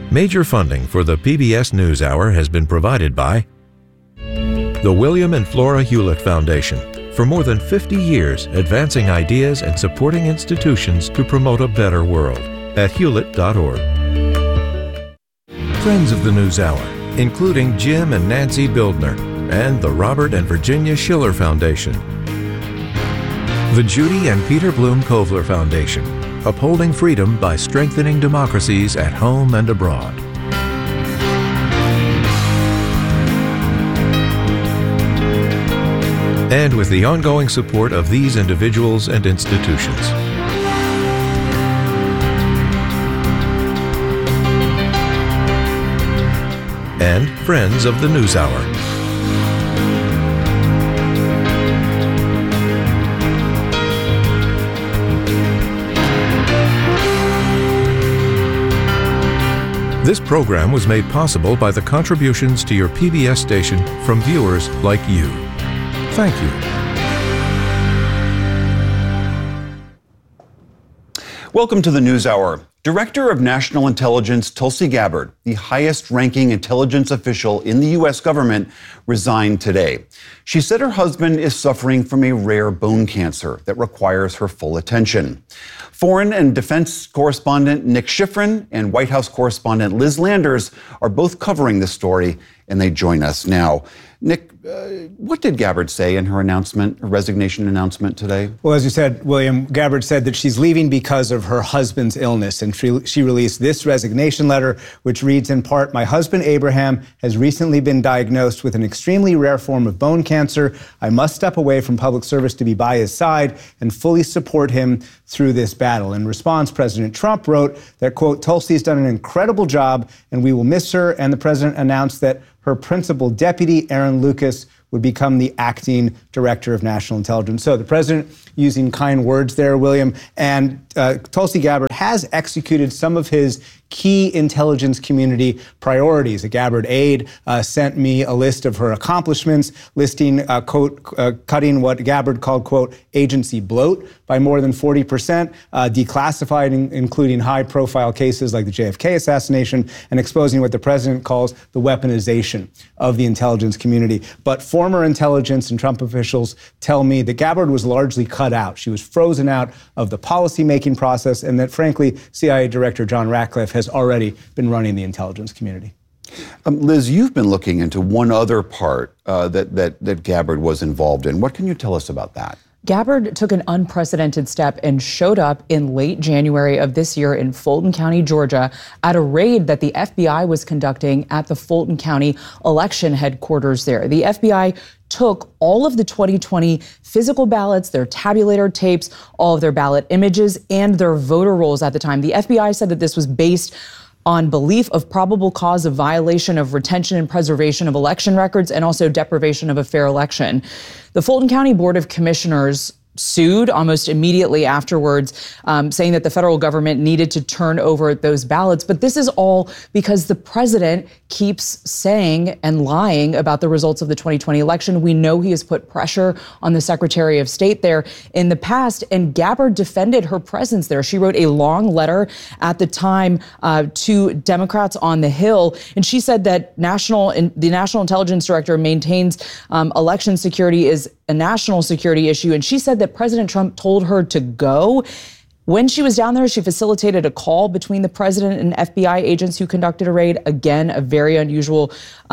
Major funding for the PBS NewsHour has been provided by the William and Flora Hewlett Foundation, for more than 50 years advancing ideas and supporting institutions to promote a better world, at hewlett.org. Friends of the NewsHour, including Jim and Nancy Bildner, and the Robert and Virginia Schiller Foundation. The Judy and Peter Bloom Kovler Foundation, upholding freedom by strengthening democracies at home and abroad. And with the ongoing support of these individuals and institutions. And friends of the NewsHour. This program was made possible by the contributions to your PBS station from viewers like you. Thank you. Welcome to the NewsHour. Director of National Intelligence Tulsi Gabbard, the highest-ranking intelligence official in the U.S. government, resigned today. She said her husband is suffering from a rare bone cancer that requires her full attention. Foreign and Defense correspondent Nick Schifrin and White House correspondent Liz Landers are both covering this story, and they join us now. Nick, what did Gabbard say in her announcement, her resignation announcement today? Well, as you said, William, Gabbard said that she's leaving because of her husband's illness, and she released this resignation letter, which reads in part, "My husband Abraham has recently been diagnosed with an extremely rare form of bone cancer. I must step away from public service to be by his side and fully support him through this battle." In response, President Trump wrote that, quote, "Tulsi's done an incredible job and we will miss her," and the president announced that her principal deputy, Aaron Lucas, would become the acting director of national intelligence. So the president using kind words there, William, and Tulsi Gabbard has executed some of his key intelligence community priorities. A Gabbard aide sent me a list of her accomplishments, listing, quote, cutting what Gabbard called, quote, agency bloat by more than 40%, declassifying, including high-profile cases like the JFK assassination, and exposing what the president calls the weaponization of the intelligence community. But former intelligence and Trump officials tell me that Gabbard was largely cut out. She was frozen out of the policy-making process, and that, frankly, CIA Director John Ratcliffe has already been running the intelligence community. Liz, you've been looking into one other part that Gabbard was involved in. What can you tell us about that? Gabbard took an unprecedented step and showed up in late January of this year in Fulton County, Georgia, at a raid that the FBI was conducting at the Fulton County election headquarters there. The FBI took all of the 2020 physical ballots, their tabulator tapes, all of their ballot images, and their voter rolls at the time. The FBI said that this was based on belief of probable cause of violation of retention and preservation of election records and also deprivation of a fair election. The Fulton County Board of Commissioners sued almost immediately afterwards, saying that the federal government needed to turn over those ballots. But this is all because the president keeps saying and lying about the results of the 2020 election. We know he has put pressure on the Secretary of State there in the past, and Gabbard defended her presence there. She wrote a long letter at the time to Democrats on the Hill, and she said that the National Intelligence Director maintains election security is a national security issue, and she said that President Trump told her to go. When she was down there, she facilitated a call between the president and FBI agents who conducted a raid. Again, a very unusual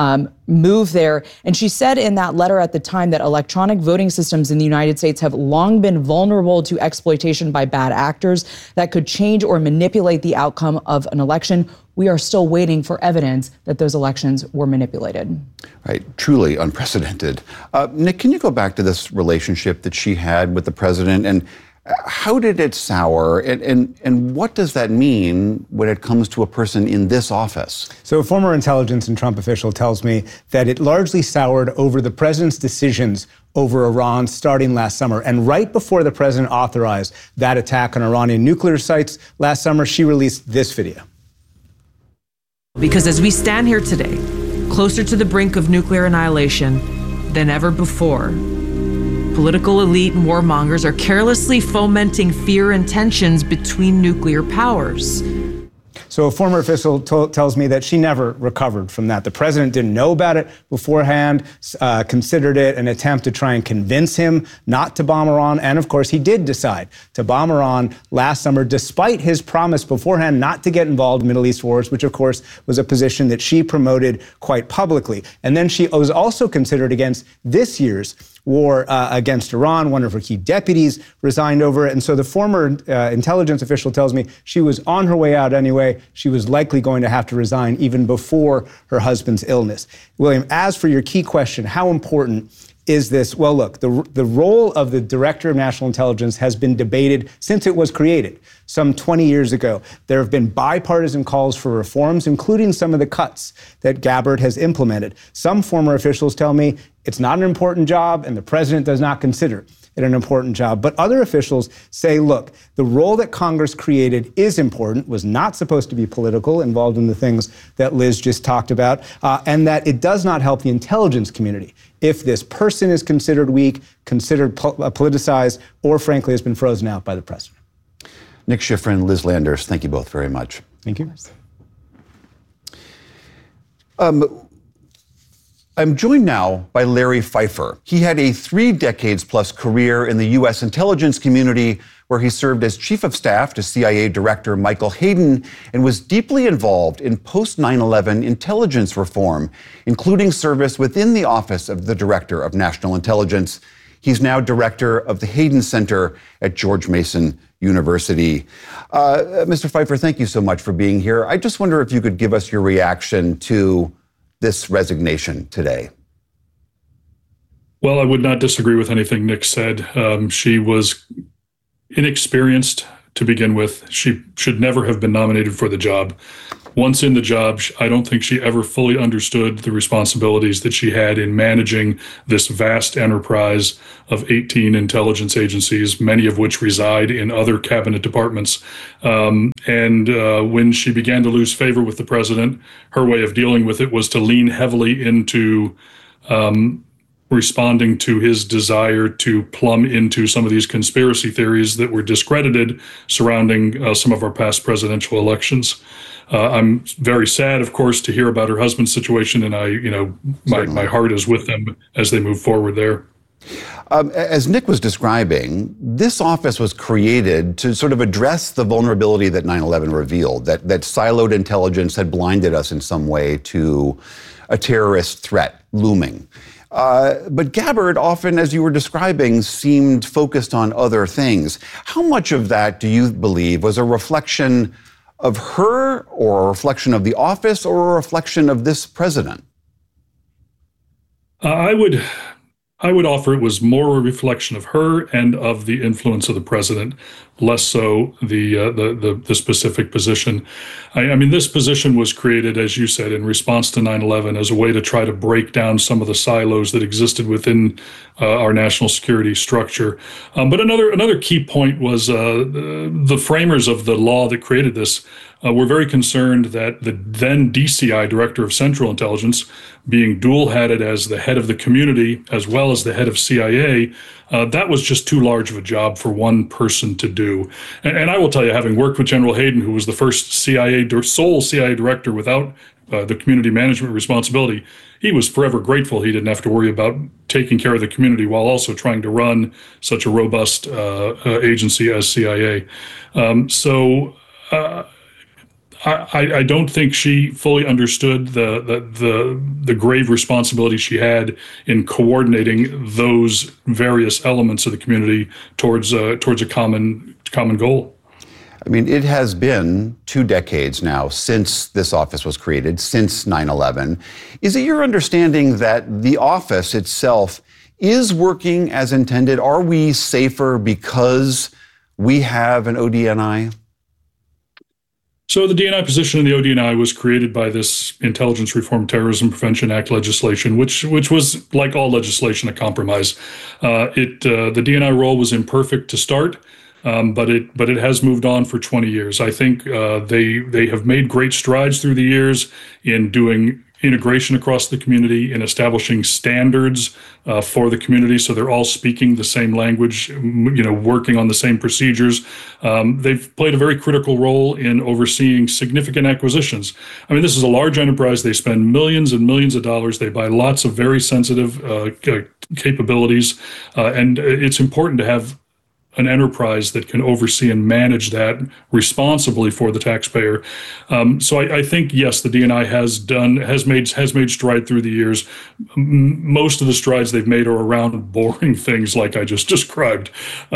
move there. And she said in that letter at the time that electronic voting systems in the United States have long been vulnerable to exploitation by bad actors that could change or manipulate the outcome of an election. We are still waiting for evidence that those elections were manipulated. Right, truly unprecedented. Nick, can you go back to this relationship that she had with the president, and how did it sour, and what does that mean when it comes to a person in this office? So a former intelligence and Trump official tells me that it largely soured over the president's decisions over Iran starting last summer. And right before the president authorized that attack on Iranian nuclear sites last summer, she released this video. Because as we stand here today, closer to the brink of nuclear annihilation than ever before, political elite and warmongers are carelessly fomenting fear and tensions between nuclear powers. So a former official tells me that she never recovered from that. The president didn't know about it beforehand, considered it an attempt to try and convince him not to bomb Iran. And of course, he did decide to bomb Iran last summer, despite his promise beforehand not to get involved in Middle East wars, which of course was a position that she promoted quite publicly. And then she was also considered against this year's war against Iran. One of her key deputies resigned over it. And so the former intelligence official tells me she was on her way out anyway. She was likely going to have to resign even before her husband's illness. William, as for your key question, how important is this? Well, look, the role of the Director of National Intelligence has been debated since it was created some 20 years ago. There have been bipartisan calls for reforms, including some of the cuts that Gabbard has implemented. Some former officials tell me it's not an important job and the president does not consider it an important job. But other officials say, look, the role that Congress created is important, was not supposed to be political, involved in the things that Liz just talked about, and that it does not help the intelligence community if this person is considered weak, considered politicized, or frankly has been frozen out by the president. Nick Schifrin, Liz Landers, thank you both very much. Thank you. I'm joined now by Larry Pfeiffer. He had a 3 decades plus career in the U.S. intelligence community, where he served as chief of staff to CIA Director Michael Hayden and was deeply involved in post 9/11 intelligence reform, including service within the Office of the Director of National Intelligence. He's now director of the Hayden Center at George Mason University. Mr. Pfeiffer, thank you so much for being here. I just wonder if you could give us your reaction to this resignation today. Well, I would not disagree with anything Nick said. She was inexperienced to begin with. She should never have been nominated for the job. Once in the job, I don't think she ever fully understood the responsibilities that she had in managing this vast enterprise of 18 intelligence agencies, many of which reside in other cabinet departments. When she began to lose favor with the president, her way of dealing with it was to lean heavily into responding to his desire to plumb into some of these conspiracy theories that were discredited surrounding some of our past presidential elections. I'm very sad, of course, to hear about her husband's situation, and my heart is with them as they move forward there. As Nick was describing, this office was created to sort of address the vulnerability that 9/11 revealed, that siloed intelligence had blinded us in some way to a terrorist threat looming. But Gabbard often, as you were describing, seemed focused on other things. How much of that do you believe was a reflection of her, or a reflection of the office, or a reflection of this president? I would offer it was more a reflection of her and of the influence of the president, less so the specific position. I mean, this position was created, as you said, in response to 9/11 as a way to try to break down some of the silos that existed within our national security structure. But another key point was the framers of the law that created this were very concerned that the then DCI, Director of Central Intelligence, being dual-hatted as the head of the community as well as the head of CIA, that was just too large of a job for one person to do. And I will tell you, having worked with General Hayden, who was the first sole CIA director without the community management responsibility, he was forever grateful he didn't have to worry about taking care of the community while also trying to run such a robust agency as CIA. I don't think she fully understood the grave responsibility she had in coordinating those various elements of the community towards a common goal. I mean, it has been 2 decades now since this office was created, since 9/11. Is it your understanding that the office itself is working as intended? Are we safer because we have an ODNI? So the DNI position in the ODNI was created by this Intelligence Reform Terrorism Prevention Act legislation, which was, like all legislation, a compromise. The DNI role was imperfect to start, but it has moved on for 20 years. I think they have made great strides through the years in doing integration across the community, in establishing standards for the community so they're all speaking the same language, working on the same procedures. They've played a very critical role in overseeing significant acquisitions. I mean, this is a large enterprise. They spend millions and millions of dollars. They buy lots of very sensitive capabilities, and it's important to have an enterprise that can oversee and manage that responsibly for the taxpayer. So I think, yes, the DNI has made stride through the years. Most of the strides they've made are around boring things like I just described.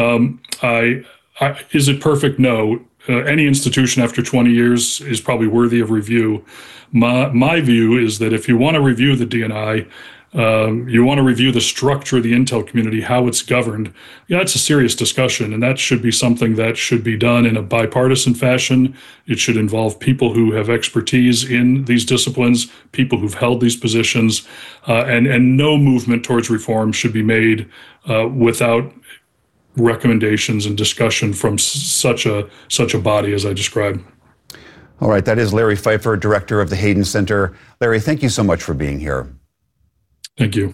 Is it perfect? No. Any institution after 20 years is probably worthy of review. My view is that if you want to review the DNI, you want to review the structure of the intel community, how it's governed. Yeah, it's a serious discussion, and that should be something that should be done in a bipartisan fashion. It should involve people who have expertise in these disciplines, people who've held these positions, and no movement towards reform should be made without recommendations and discussion from such a body as I described. All right, that is Larry Pfeiffer, director of the Hayden Center. Larry, thank you so much for being here. Thank you.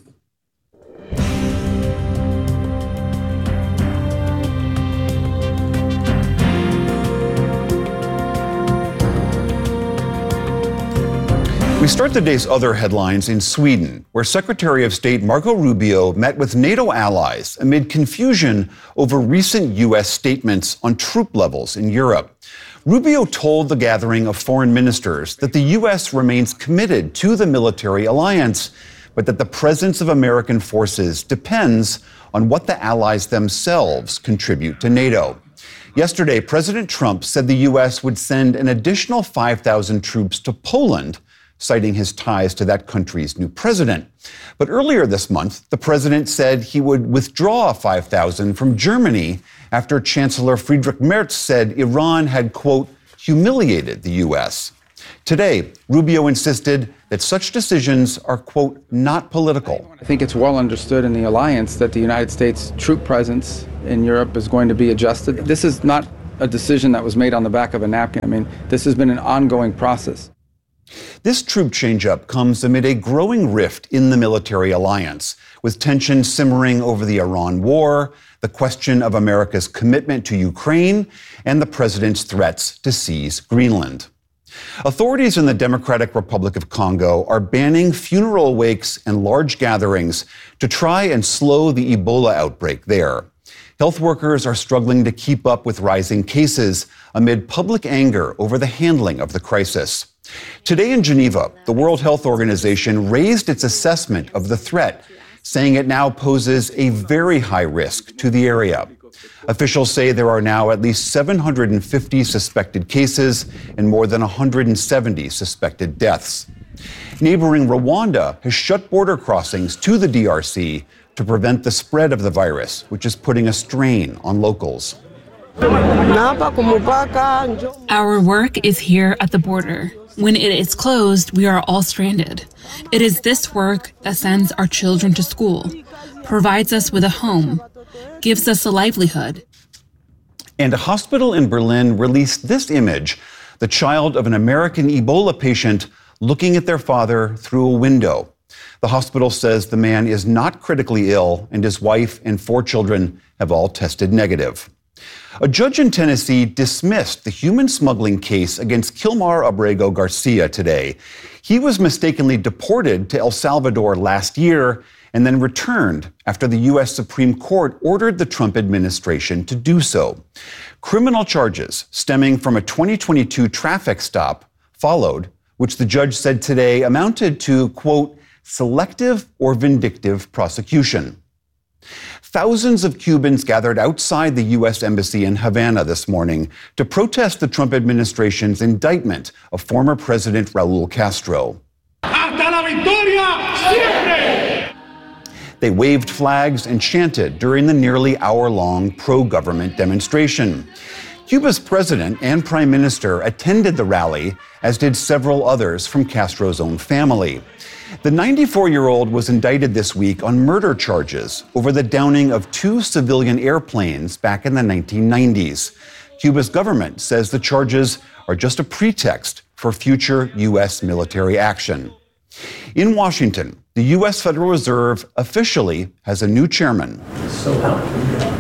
We start the day's other headlines in Sweden, where Secretary of State Marco Rubio met with NATO allies amid confusion over recent U.S. statements on troop levels in Europe. Rubio told the gathering of foreign ministers that the U.S. remains committed to the military alliance, but that the presence of American forces depends on what the allies themselves contribute to NATO. Yesterday, President Trump said the U.S. would send an additional 5,000 troops to Poland, citing his ties to that country's new president. But earlier this month, the president said he would withdraw 5,000 from Germany after Chancellor Friedrich Merz said Iran had, quote, humiliated the U.S. Today, Rubio insisted that such decisions are, quote, not political. I think it's well understood in the alliance that the United States troop presence in Europe is going to be adjusted. This is not a decision that was made on the back of a napkin. I mean, this has been an ongoing process. This troop change-up comes amid a growing rift in the military alliance, with tensions simmering over the Iran war, the question of America's commitment to Ukraine, and the president's threats to seize Greenland. Authorities in the Democratic Republic of Congo are banning funeral wakes and large gatherings to try and slow the Ebola outbreak there. Health workers are struggling to keep up with rising cases amid public anger over the handling of the crisis. Today in Geneva, the World Health Organization raised its assessment of the threat, saying it now poses a very high risk to the area. Officials say there are now at least 750 suspected cases and more than 170 suspected deaths. Neighboring Rwanda has shut border crossings to the DRC to prevent the spread of the virus, which is putting a strain on locals. Our work is here at the border. When it is closed, we are all stranded. It is this work that sends our children to school, provides us with a home, gives us a livelihood. And a hospital in Berlin released this image, the child of an American Ebola patient looking at their father through a window. The hospital says the man is not critically ill, and his wife and 4 children have all tested negative. A judge in Tennessee dismissed the human smuggling case against Kilmar Abrego Garcia today. He was mistakenly deported to El Salvador last year and then returned after the U.S. Supreme Court ordered the Trump administration to do so. Criminal charges stemming from a 2022 traffic stop followed, which the judge said today amounted to, quote, selective or vindictive prosecution. Thousands of Cubans gathered outside the U.S. Embassy in Havana this morning to protest the Trump administration's indictment of former President Raul Castro. Hasta la victoria siempre! They waved flags and chanted during the nearly hour-long pro-government demonstration. Cuba's president and prime minister attended the rally, as did several others from Castro's own family. The 94-year-old was indicted this week on murder charges over the downing of 2 civilian airplanes back in the 1990s. Cuba's government says the charges are just a pretext for future U.S. military action. In Washington, the U.S. Federal Reserve officially has a new chairman. So helpful.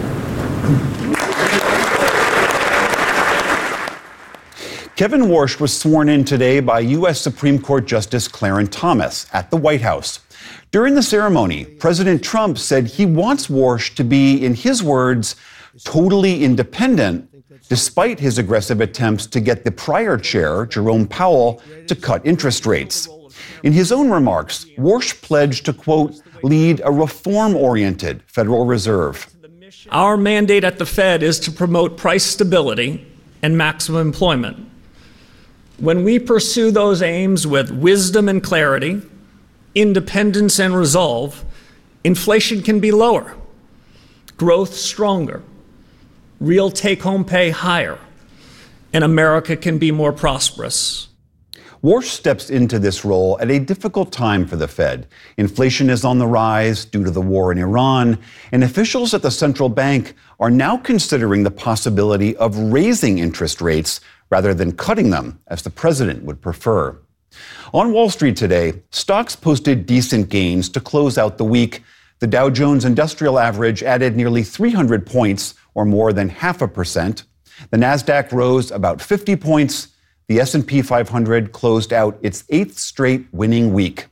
Kevin Warsh was sworn in today by U.S. Supreme Court Justice Clarence Thomas at the White House. During the ceremony, President Trump said he wants Warsh to be, in his words, totally independent, despite his aggressive attempts to get the prior chair, Jerome Powell, to cut interest rates. In his own remarks, Warsh pledged to, quote, lead a reform-oriented Federal Reserve. Our mandate at the Fed is to promote price stability and maximum employment. When we pursue those aims with wisdom and clarity, independence and resolve, inflation can be lower, growth stronger, real take-home pay higher, and America can be more prosperous. Warsh steps into this role at a difficult time for the Fed. Inflation is on the rise due to the war in Iran, and officials at the central bank are now considering the possibility of raising interest rates rather than cutting them, as the president would prefer. On Wall Street today, stocks posted decent gains to close out the week. The Dow Jones Industrial Average added nearly 300 points, or more than 0.5%. The Nasdaq rose about 50 points. The S&P 500 closed out its 8th straight winning week.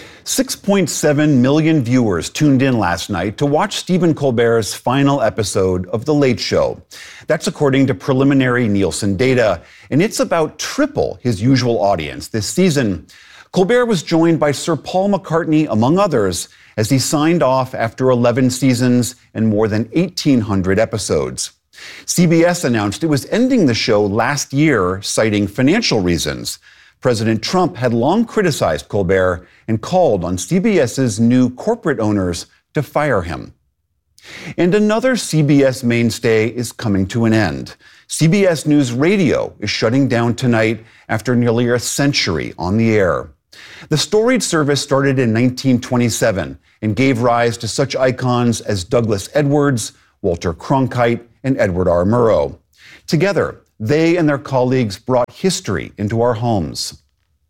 6.7 million viewers tuned in last night to watch Stephen Colbert's final episode of The Late Show. That's according to preliminary Nielsen data, and it's about triple his usual audience this season. Colbert was joined by Sir Paul McCartney, among others, as he signed off after 11 seasons and more than 1,800 episodes. CBS announced it was ending the show last year, citing financial reasons. President Trump had long criticized Colbert and called on CBS's new corporate owners to fire him. And another CBS mainstay is coming to an end. CBS News Radio is shutting down tonight after nearly a century on the air. The storied service started in 1927 and gave rise to such icons as Douglas Edwards, Walter Cronkite, and Edward R. Murrow. Together, they and their colleagues brought history into our homes.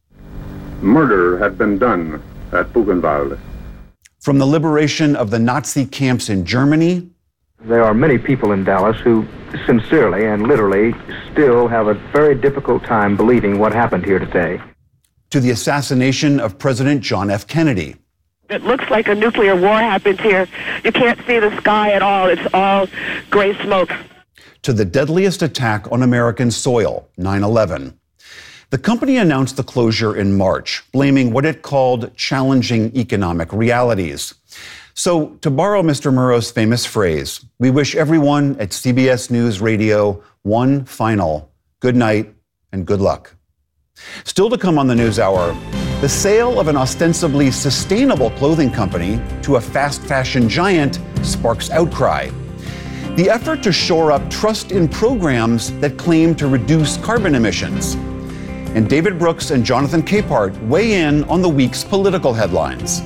Murder had been done at Buchenwald. From the liberation of the Nazi camps in Germany. There are many people in Dallas who sincerely and literally still have a very difficult time believing what happened here today. To the assassination of President John F. Kennedy. It looks like a nuclear war happened here. You can't see the sky at all. It's all gray smoke. To the deadliest attack on American soil, 9/11. The company announced the closure in March, blaming what it called challenging economic realities. So, to borrow Mr. Murrow's famous phrase, we wish everyone at CBS News Radio one final good night and good luck. Still to come on the NewsHour, the sale of an ostensibly sustainable clothing company to a fast fashion giant sparks outcry. The effort to shore up trust in programs that claim to reduce carbon emissions. And David Brooks and Jonathan Capehart weigh in on the week's political headlines.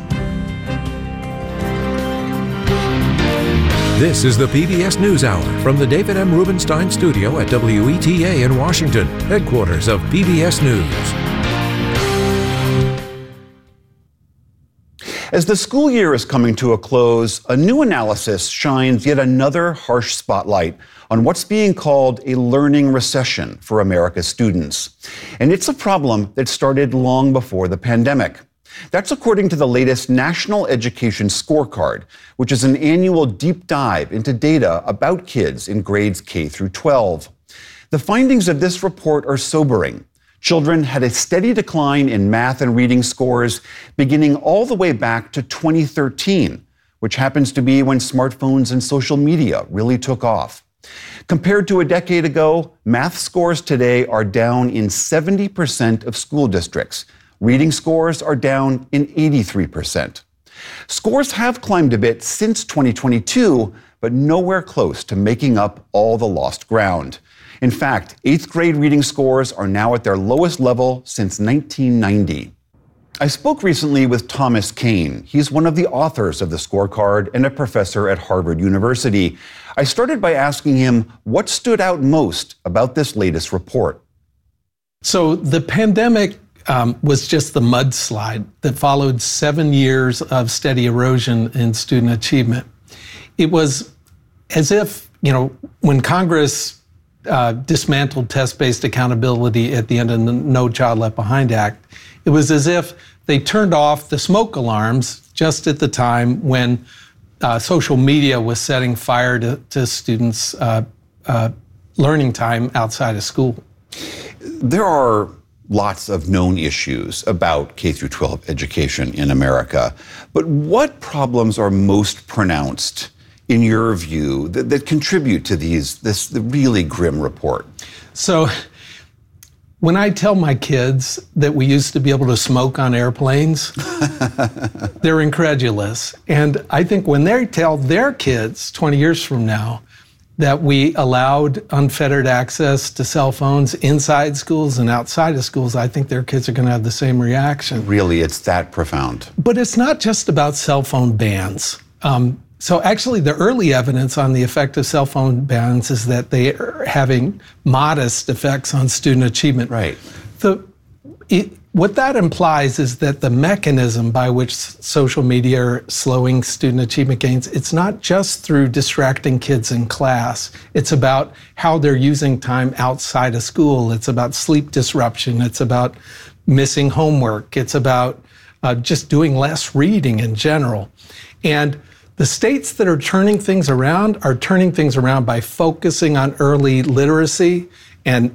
This is the PBS NewsHour from the David M. Rubenstein Studio at WETA in Washington, headquarters of PBS News. As the school year is coming to a close, a new analysis shines yet another harsh spotlight on what's being called a learning recession for America's students. And it's a problem that started long before the pandemic. That's according to the latest National Education Scorecard, which is an annual deep dive into data about kids in grades K through 12. The findings of this report are sobering. Children had a steady decline in math and reading scores beginning all the way back to 2013, which happens to be when smartphones and social media really took off. Compared to a decade ago, math scores today are down in 70% of school districts. Reading scores are down in 83%. Scores have climbed a bit since 2022, but nowhere close to making up all the lost ground. In fact, 8th grade reading scores are now at their lowest level since 1990. I spoke recently with Thomas Kane. He's one of the authors of the scorecard and a professor at Harvard University. I started by asking him what stood out most about this latest report. So the pandemic was just the mudslide that followed 7 years of steady erosion in student achievement. It was as if, when Congress dismantled test-based accountability at the end of the No Child Left Behind Act, it was as if they turned off the smoke alarms just at the time when social media was setting fire to students' learning time outside of school. There are lots of known issues about K through 12 education in America, but what problems are most pronounced in your view that contribute to this really grim report? So when I tell my kids that we used to be able to smoke on airplanes, they're incredulous. And I think when they tell their kids 20 years from now that we allowed unfettered access to cell phones inside schools and outside of schools, I think their kids are going to have the same reaction. Really, it's that profound. But it's not just about cell phone bans. So actually, the early evidence on the effect of cell phone bans is that they are having modest effects on student achievement. Right. What that implies is that the mechanism by which social media are slowing student achievement gains, it's not just through distracting kids in class. It's about how they're using time outside of school. It's about sleep disruption. It's about missing homework. It's about just doing less reading in general. And the states that are turning things around by focusing on early literacy and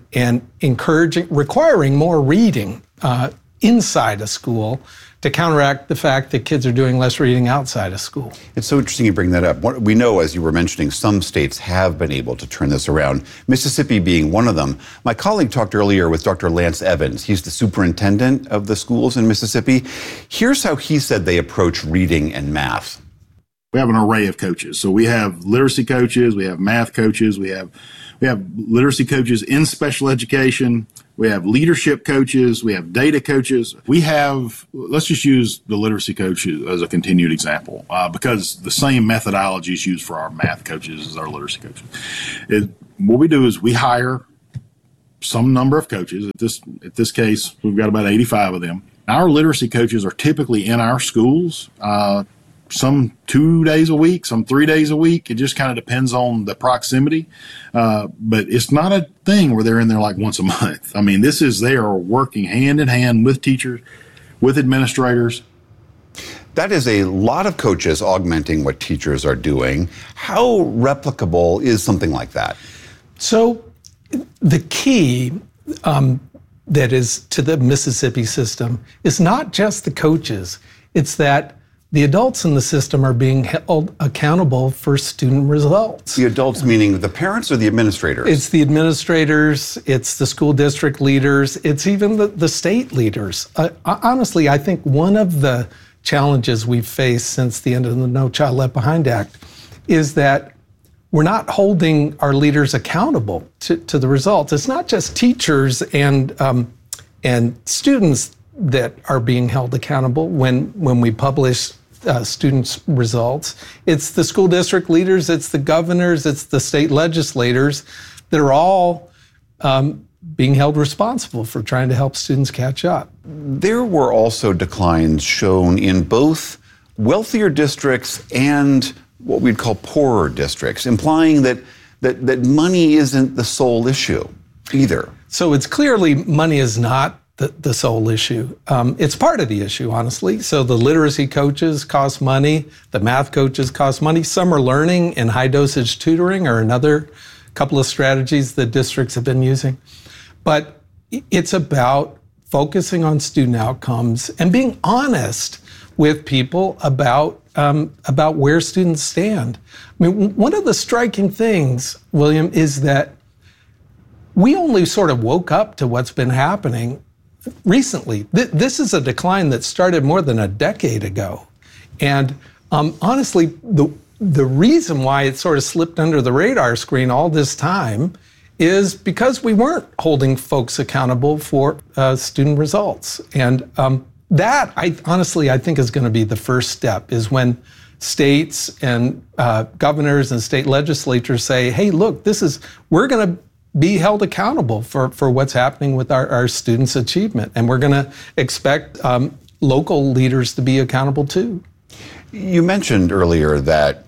requiring more reading inside of school to counteract the fact that kids are doing less reading outside of school. It's so interesting you bring that up. We know, as you were mentioning, some states have been able to turn this around, Mississippi being one of them. My colleague talked earlier with Dr. Lance Evans. He's the superintendent of the schools in Mississippi. Here's how he said they approach reading and math. We have an array of coaches. So we have literacy coaches, we have math coaches, we have literacy coaches in special education, we have leadership coaches, we have data coaches. We have, let's just use the literacy coaches as a continued example, because the same methodology is used for our math coaches as our literacy coaches. What we do is we hire some number of coaches. At this case, we've got about 85 of them. Our literacy coaches are typically in our schools, some 2 days a week, some 3 days a week. It just kind of depends on the proximity. But it's not a thing where they're in there like once a month. I mean, they are working hand in hand with teachers, with administrators. That is a lot of coaches augmenting what teachers are doing. How replicable is something like that? So the key that is to the Mississippi system is not just the coaches. It's that the adults in the system are being held accountable for student results. The adults meaning the parents or the administrators? It's the administrators, it's the school district leaders, it's even the state leaders. Honestly, I think one of the challenges we've faced since the end of the No Child Left Behind Act is that we're not holding our leaders accountable to the results. It's not just teachers and students that are being held accountable when we publish students' results. It's the school district leaders, it's the governors, it's the state legislators that are all being held responsible for trying to help students catch up. There were also declines shown in both wealthier districts and what we'd call poorer districts, implying that money isn't the sole issue either. So it's clearly money is not the sole issue. It's part of the issue, honestly. So the literacy coaches cost money, the math coaches cost money. Summer learning and high dosage tutoring are another couple of strategies that districts have been using. But it's about focusing on student outcomes and being honest with people about where students stand. I mean, one of the striking things, William, is that we only sort of woke up to what's been happening recently. This is a decline that started more than a decade ago. And honestly, the reason why it sort of slipped under the radar screen all this time is because we weren't holding folks accountable for student results. And that, I think is going to be the first step, is when states and governors and state legislatures say, hey, look, we're going to be held accountable for what's happening with our students' achievement. And we're going to expect local leaders to be accountable too. You mentioned earlier that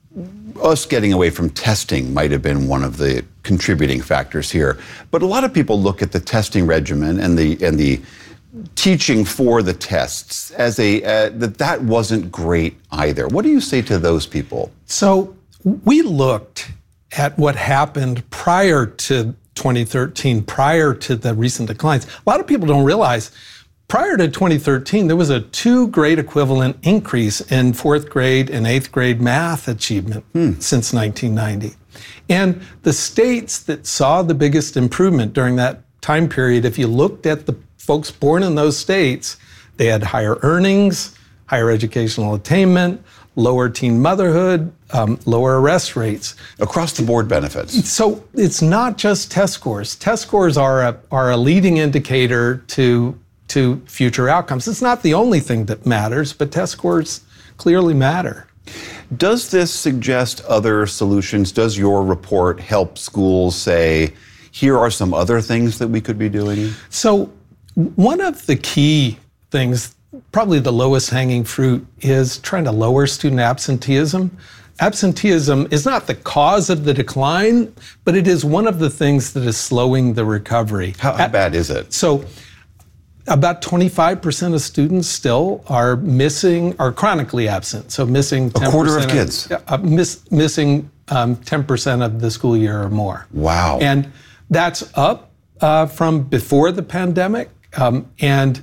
us getting away from testing might have been one of the contributing factors here. But a lot of people look at the testing regimen and the teaching for the tests as that wasn't great either. What do you say to those people? So we looked at what happened prior to 2013, prior to the recent declines. A lot of people don't realize prior to 2013, there was a 2 grade equivalent increase in 4th grade and 8th grade math achievement since 1990. And the states that saw the biggest improvement during that time period, if you looked at the folks born in those states, they had higher earnings, higher educational attainment, lower teen motherhood, lower arrest rates. Across the board benefits. So it's not just test scores. Test scores are a leading indicator to future outcomes. It's not the only thing that matters, but test scores clearly matter. Does this suggest other solutions? Does your report help schools say, here are some other things that we could be doing? So one of the key things, probably the lowest hanging fruit, is trying to lower student absenteeism. Absenteeism is not the cause of the decline, but it is one of the things that is slowing the recovery. How bad is it? So about 25% of students still are chronically absent. So missing 10%. A quarter of kids. Missing 10% of the school year or more. Wow. And that's up from before the pandemic. And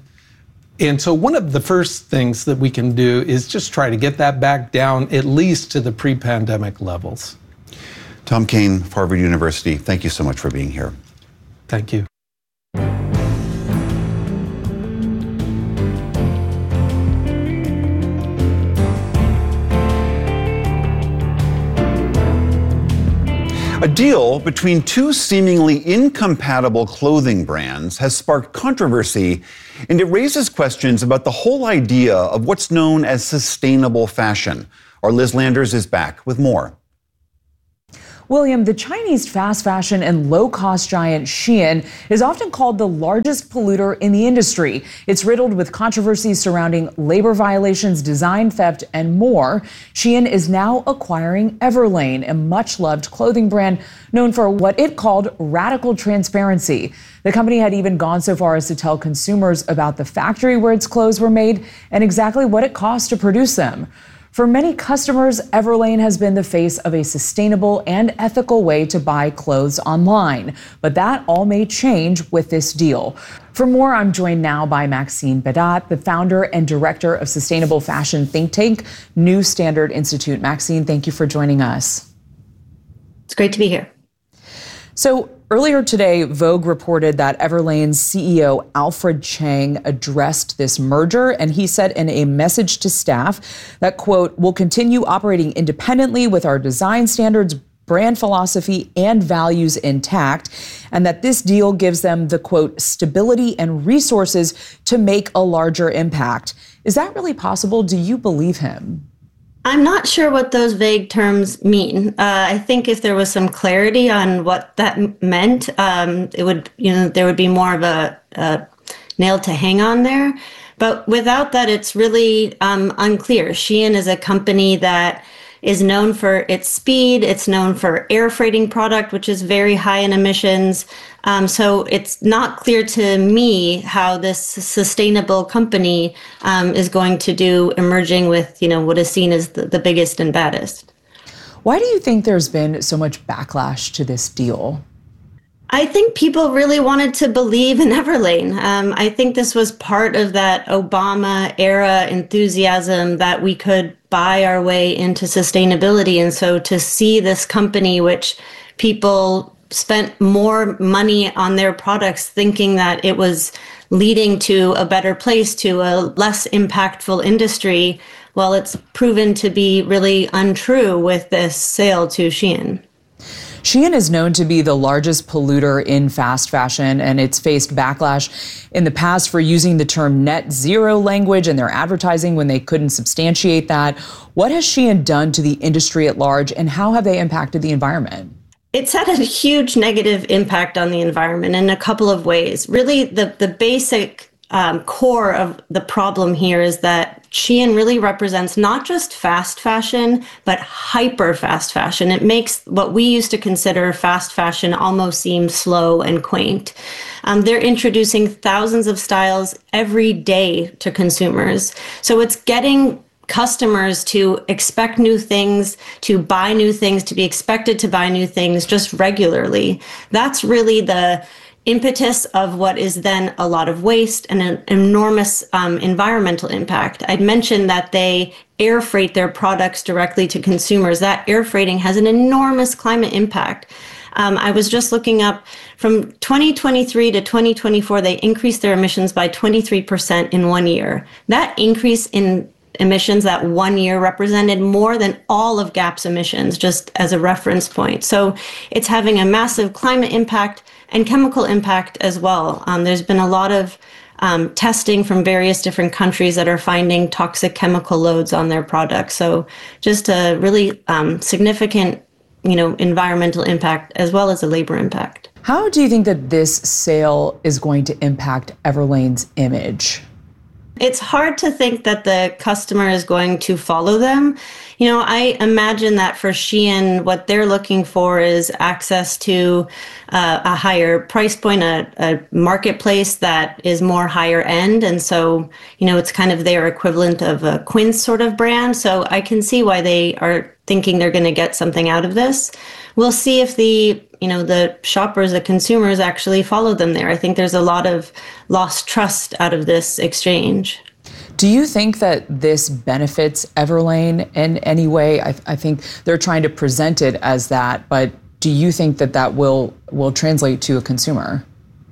so one of the first things that we can do is just try to get that back down at least to the pre-pandemic levels. Tom Kane, Harvard University, thank you so much for being here. Thank you. A deal between 2 seemingly incompatible clothing brands has sparked controversy, and it raises questions about the whole idea of what's known as sustainable fashion. Our Liz Landers is back with more. William, the Chinese fast fashion and low-cost giant Shein is often called the largest polluter in the industry. It's riddled with controversies surrounding labor violations, design theft, and more. Shein is now acquiring Everlane, a much-loved clothing brand known for what it called radical transparency. The company had even gone so far as to tell consumers about the factory where its clothes were made and exactly what it cost to produce them. For many customers, Everlane has been the face of a sustainable and ethical way to buy clothes online. But that all may change with this deal. For more, I'm joined now by Maxine Bedat, the founder and director of sustainable fashion think tank, New Standard Institute. Maxine, thank you for joining us. It's great to be here. So earlier today, Vogue reported that Everlane's CEO Alfred Chang addressed this merger, and he said in a message to staff that, quote, "We'll continue operating independently with our design standards, brand philosophy, and values intact, and that this deal gives them the, quote, stability and resources to make a larger impact." Is that really possible? Do you believe him? I'm not sure what those vague terms mean. I think if there was some clarity on what that meant, it would, there would be more of a nail to hang on there. But without that, it's really unclear. Shein is a company that is known for its speed. It's known for air freighting product, which is very high in emissions. So it's not clear to me how this sustainable company is going to do emerging with, what is seen as the biggest and baddest. Why do you think there's been so much backlash to this deal? I think people really wanted to believe in Everlane. I think this was part of that Obama era enthusiasm that we could buy our way into sustainability. And so to see this company, which people spent more money on their products thinking that it was leading to a better place, to a less impactful industry, well, it's proven to be really untrue with this sale to Shein. Shein is known to be the largest polluter in fast fashion, and it's faced backlash in the past for using the term net zero language in their advertising when they couldn't substantiate that. What has Shein done to the industry at large, and how have they impacted the environment? It's had a huge negative impact on the environment in a couple of ways. Really, the basic core of the problem here is that Shein really represents not just fast fashion, but hyper fast fashion. It makes what we used to consider fast fashion almost seem slow and quaint. They're introducing thousands of styles every day to consumers. So it's getting customers to expect new things, to buy new things, to be expected to buy new things just regularly. That's really the impetus of what is then a lot of waste and an enormous environmental impact. I'd mentioned that they air freight their products directly to consumers. That air freighting has an enormous climate impact. I was just looking up from 2023 to 2024, they increased their emissions by 23% in 1 year. That increase in emissions that 1 year represented more than all of Gap's emissions, just as a reference point. So it's having a massive climate impact and chemical impact as well. There's been a lot of testing from various different countries that are finding toxic chemical loads on their products. So just a really significant, environmental impact as well as a labor impact. How do you think that this sale is going to impact Everlane's image? It's hard to think that the customer is going to follow them. I imagine that for Shein, what they're looking for is access to a higher price point, a marketplace that is more higher end. And so, it's kind of their equivalent of a Quince sort of brand. So I can see why they are thinking they're going to get something out of this. We'll see if the shoppers, the consumers actually follow them there. I think there's a lot of lost trust out of this exchange. Do you think that this benefits Everlane in any way? I think they're trying to present it as that, but do you think that will translate to a consumer?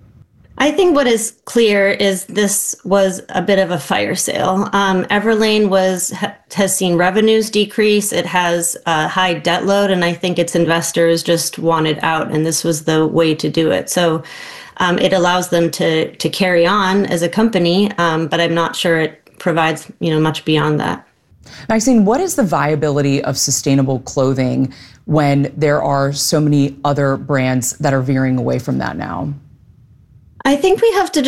I think what is clear is this was a bit of a fire sale. Everlane has seen revenues decrease. It has a high debt load, and I think its investors just wanted out, and this was the way to do it. So it allows them to carry on as a company, but I'm not sure it provides much beyond that. Maxine, what is the viability of sustainable clothing when there are so many other brands that are veering away from that now? I think we have to